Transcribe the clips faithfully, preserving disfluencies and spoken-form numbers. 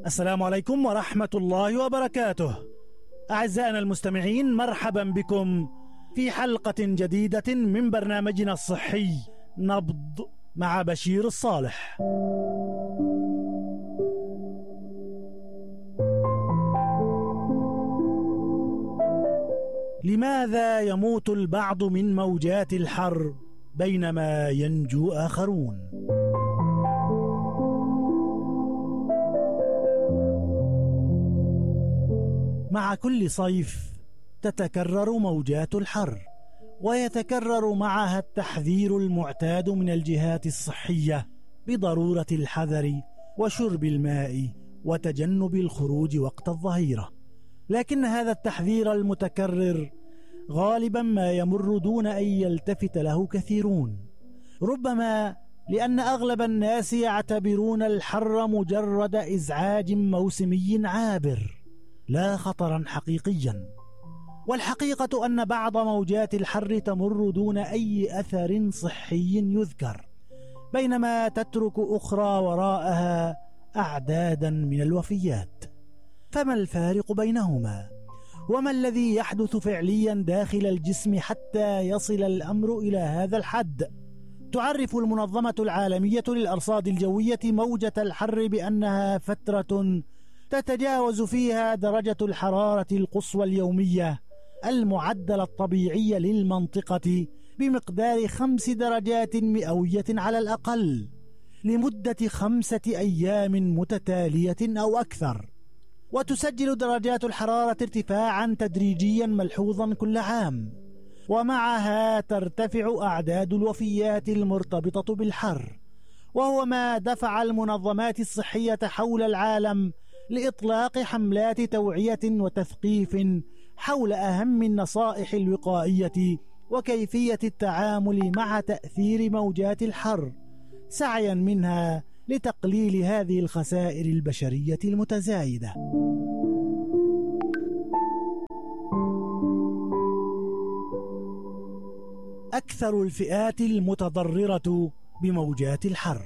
السلام عليكم ورحمة الله وبركاته. أعزائنا المستمعين، مرحبا بكم في حلقة جديدة من برنامجنا الصحي نبض مع بشير الصالح. لماذا يموت البعض من موجات الحر بينما ينجو آخرون؟ مع كل صيف تتكرر موجات الحر، ويتكرر معها التحذير المعتاد من الجهات الصحية بضرورة الحذر وشرب الماء وتجنب الخروج وقت الظهيرة. لكن هذا التحذير المتكرر غالبا ما يمر دون أن يلتفت له كثيرون، ربما لأن أغلب الناس يعتبرون الحر مجرد إزعاج موسمي عابر لا خطرا حقيقيا. والحقيقة أن بعض موجات الحر تمر دون أي أثر صحي يذكر، بينما تترك أخرى وراءها أعدادا من الوفيات. فما الفارق بينهما؟ وما الذي يحدث فعليا داخل الجسم حتى يصل الأمر إلى هذا الحد؟ تعرف المنظمة العالمية للأرصاد الجوية موجة الحر بأنها فترة تتجاوز فيها درجة الحرارة القصوى اليومية المعدل الطبيعي للمنطقة بمقدار خمس درجات مئوية على الأقل لمدة خمسة أيام متتالية أو أكثر. وتسجل درجات الحرارة ارتفاعا تدريجيا ملحوظا كل عام، ومعها ترتفع أعداد الوفيات المرتبطة بالحر، وهو ما دفع المنظمات الصحية حول العالم لإطلاق حملات توعية وتثقيف حول أهم النصائح الوقائية وكيفية التعامل مع تأثير موجات الحر، سعيا منها لتقليل هذه الخسائر البشرية المتزايدة. أكثر الفئات المتضررة بموجات الحر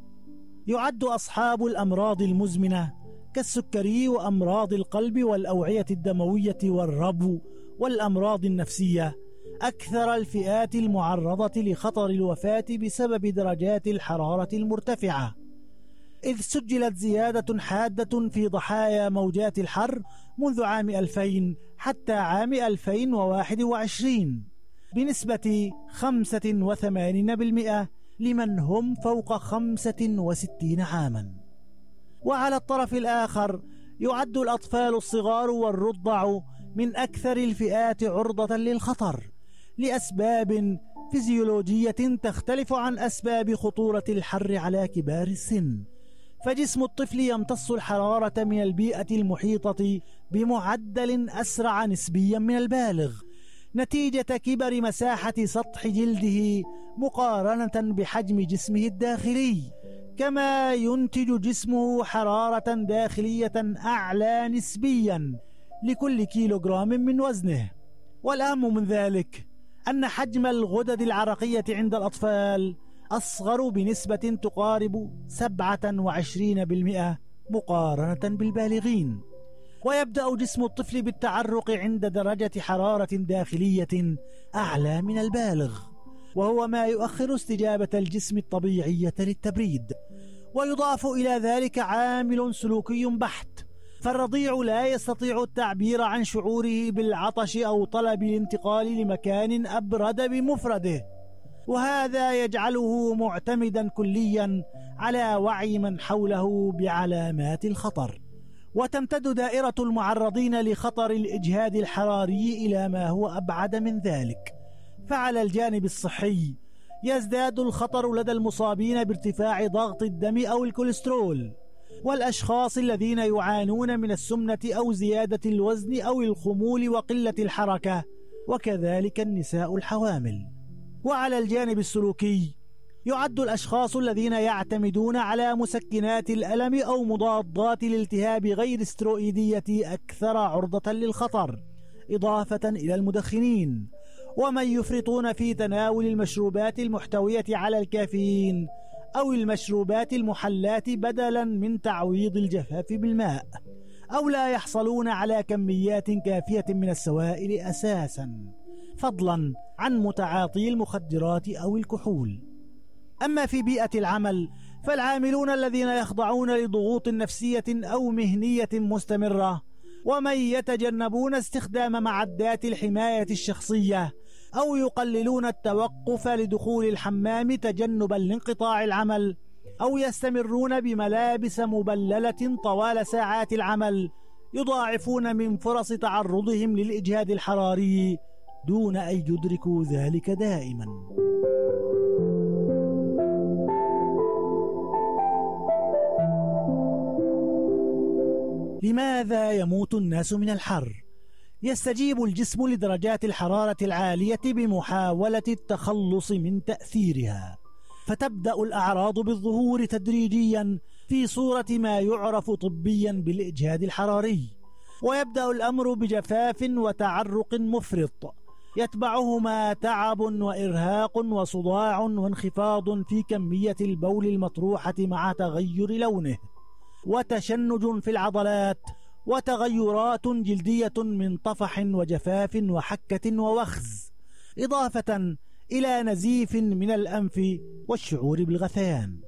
يعد أصحاب الأمراض المزمنة كالسكري وأمراض القلب والأوعية الدموية والربو والأمراض النفسية أكثر الفئات المعرضة لخطر الوفاة بسبب درجات الحرارة المرتفعة، إذ سجلت زيادة حادة في ضحايا موجات الحر منذ عام ألفين حتى عام ألفين وواحد وعشرين بنسبة خمسة وثمانين بالمئة لمن هم فوق خمسة وستين عاما. وعلى الطرف الآخر يعد الأطفال الصغار والرضع من أكثر الفئات عرضة للخطر لأسباب فيزيولوجية تختلف عن أسباب خطورة الحر على كبار السن. فجسم الطفل يمتص الحرارة من البيئة المحيطة بمعدل أسرع نسبيا من البالغ نتيجة كبر مساحة سطح جلده مقارنة بحجم جسمه الداخلي، كما ينتج جسمه حرارة داخلية أعلى نسبيا لكل كيلوغرام من وزنه. والأهم من ذلك أن حجم الغدد العرقية عند الأطفال أصغر بنسبة تقارب سبعة وعشرين بالمئة مقارنة بالبالغين. ويبدأ جسم الطفل بالتعرق عند درجة حرارة داخلية أعلى من البالغ، وهو ما يؤخر استجابة الجسم الطبيعية للتبريد. ويضاف إلى ذلك عامل سلوكي بحت، فالرضيع لا يستطيع التعبير عن شعوره بالعطش أو طلب الانتقال لمكان أبرد بمفرده، وهذا يجعله معتمدا كليا على وعي من حوله بعلامات الخطر. وتمتد دائرة المعرضين لخطر الإجهاد الحراري إلى ما هو أبعد من ذلك. فعلى الجانب الصحي يزداد الخطر لدى المصابين بارتفاع ضغط الدم أو الكوليسترول، والأشخاص الذين يعانون من السمنة أو زيادة الوزن أو الخمول وقلة الحركة، وكذلك النساء الحوامل. وعلى الجانب السلوكي يعد الأشخاص الذين يعتمدون على مسكنات الألم أو مضادات الالتهاب غير استروئيدية أكثر عرضة للخطر، إضافة إلى المدخنين ومن يفرطون في تناول المشروبات المحتوية على الكافيين أو المشروبات المحلاة بدلا من تعويض الجفاف بالماء، أو لا يحصلون على كميات كافية من السوائل أساسا، فضلا عن متعاطي المخدرات أو الكحول. أما في بيئة العمل فالعاملون الذين يخضعون لضغوط نفسية أو مهنية مستمرة، ومن يتجنبون استخدام معدات الحماية الشخصية، أو يقللون التوقف لدخول الحمام تجنبا لانقطاع العمل، أو يستمرون بملابس مبللة طوال ساعات العمل، يضاعفون من فرص تعرضهم للإجهاد الحراري دون أن يدركوا ذلك دائما. لماذا يموت الناس من الحر؟ يستجيب الجسم لدرجات الحرارة العالية بمحاولة التخلص من تأثيرها، فتبدأ الأعراض بالظهور تدريجيا في صورة ما يعرف طبيا بالإجهاد الحراري، ويبدأ الأمر بجفاف وتعرق مفرط، يتبعهما تعب وإرهاق وصداع وانخفاض في كمية البول المطروحة مع تغير لونه، وتشنج في العضلات، وتغيرات جلدية من طفح وجفاف وحكة ووخز، إضافة إلى نزيف من الأنف والشعور بالغثيان.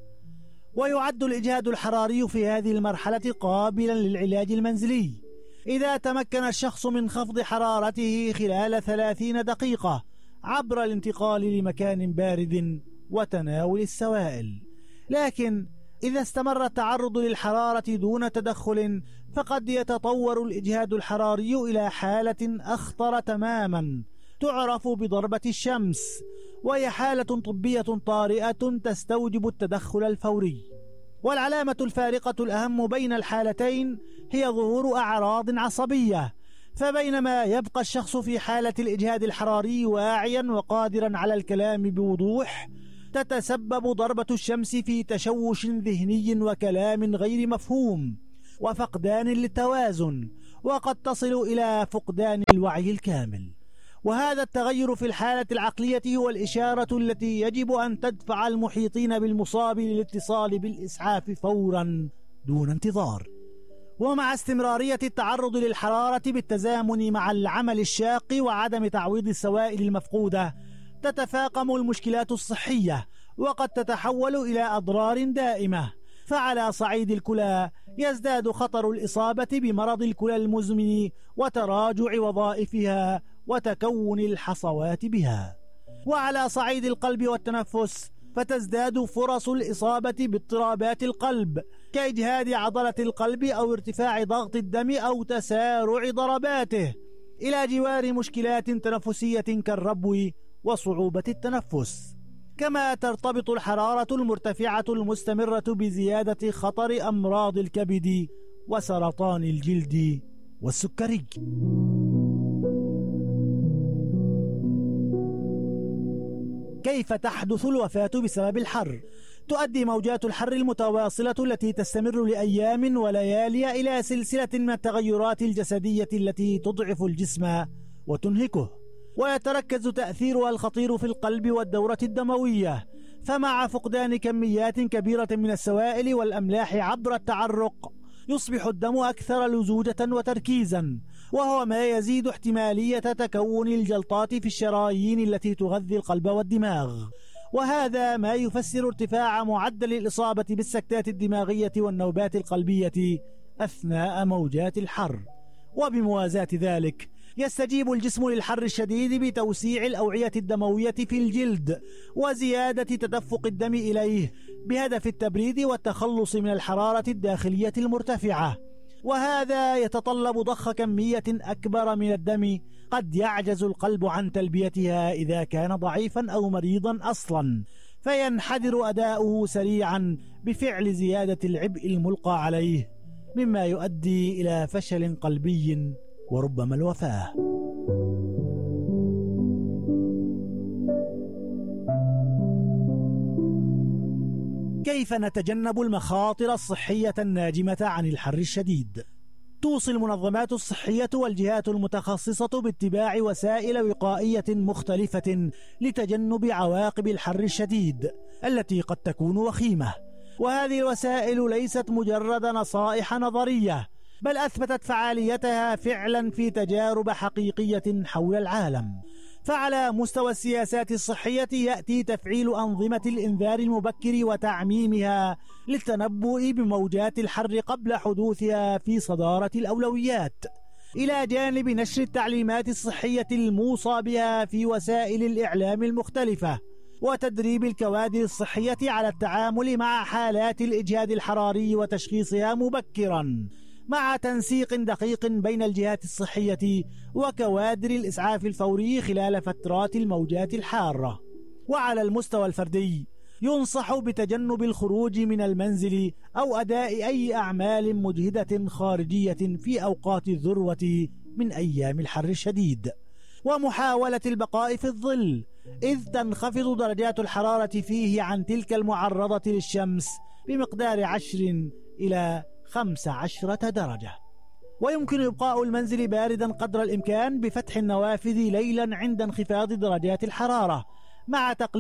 ويعد الإجهاد الحراري في هذه المرحلة قابلا للعلاج المنزلي إذا تمكن الشخص من خفض حرارته خلال ثلاثين دقيقة عبر الانتقال لمكان بارد وتناول السوائل. لكن إذا استمر التعرض للحرارة دون تدخل فقد يتطور الإجهاد الحراري إلى حالة أخطر تماما تعرف بضربة الشمس، وهي حالة طبية طارئة تستوجب التدخل الفوري. والعلامة الفارقة الأهم بين الحالتين هي ظهور أعراض عصبية، فبينما يبقى الشخص في حالة الإجهاد الحراري واعيا وقادرا على الكلام بوضوح، تتسبب ضربة الشمس في تشوش ذهني وكلام غير مفهوم وفقدان للتوازن، وقد تصل إلى فقدان الوعي الكامل. وهذا التغير في الحالة العقلية هو الإشارة التي يجب أن تدفع المحيطين بالمصاب للاتصال بالإسعاف فورا دون انتظار. ومع استمرارية التعرض للحرارة بالتزامن مع العمل الشاق وعدم تعويض السوائل المفقودة، تتفاقم المشكلات الصحية وقد تتحول إلى أضرار دائمة. فعلى صعيد الكلى يزداد خطر الإصابة بمرض الكلى المزمن وتراجع وظائفها وتكون الحصوات بها. وعلى صعيد القلب والتنفس فتزداد فرص الإصابة باضطرابات القلب كإجهاد عضلة القلب أو ارتفاع ضغط الدم أو تسارع ضرباته، إلى جوار مشكلات تنفسية كالربو وصعوبة التنفس. كما ترتبط الحرارة المرتفعة المستمرة بزيادة خطر أمراض الكبد وسرطان الجلد والسكري. كيف تحدث الوفاة بسبب الحر؟ تؤدي موجات الحر المتواصلة التي تستمر لأيام وليالي إلى سلسلة من التغيرات الجسدية التي تضعف الجسم وتنهكه، ويتركز تأثيرها الخطير في القلب والدورة الدموية. فمع فقدان كميات كبيرة من السوائل والأملاح عبر التعرق يصبح الدم أكثر لزوجة وتركيزا، وهو ما يزيد احتمالية تكون الجلطات في الشرايين التي تغذي القلب والدماغ، وهذا ما يفسر ارتفاع معدل الإصابة بالسكتات الدماغية والنوبات القلبية أثناء موجات الحر. وبموازاة ذلك يستجيب الجسم للحر الشديد بتوسيع الأوعية الدموية في الجلد وزيادة تدفق الدم إليه بهدف التبريد والتخلص من الحرارة الداخلية المرتفعة، وهذا يتطلب ضخ كمية أكبر من الدم قد يعجز القلب عن تلبيتها إذا كان ضعيفا أو مريضا أصلا، فينحدر أداؤه سريعا بفعل زيادة العبء الملقى عليه، مما يؤدي إلى فشل قلبي وربما الوفاة. كيف نتجنب المخاطر الصحية الناجمة عن الحر الشديد؟ توصي المنظمات الصحية والجهات المتخصصة باتباع وسائل وقائية مختلفة لتجنب عواقب الحر الشديد التي قد تكون وخيمة. وهذه الوسائل ليست مجرد نصائح نظرية، بل أثبتت فعاليتها فعلا في تجارب حقيقية حول العالم. فعلى مستوى السياسات الصحية يأتي تفعيل أنظمة الإنذار المبكر وتعميمها للتنبؤ بموجات الحر قبل حدوثها في صدارة الأولويات، إلى جانب نشر التعليمات الصحية الموصى بها في وسائل الإعلام المختلفة، وتدريب الكوادر الصحية على التعامل مع حالات الإجهاد الحراري وتشخيصها مبكرا، مع تنسيق دقيق بين الجهات الصحية وكوادر الإسعاف الفوري خلال فترات الموجات الحارة. وعلى المستوى الفردي ينصح بتجنب الخروج من المنزل أو أداء أي أعمال مجهدة خارجية في أوقات الذروة من أيام الحر الشديد، ومحاولة البقاء في الظل، إذ تنخفض درجات الحرارة فيه عن تلك المعرضة للشمس بمقدار عشر إلى خمس عشرة درجة. ويمكن إبقاء المنزل باردا قدر الإمكان بفتح النوافذ ليلا عند انخفاض درجات الحرارة، مع تقليل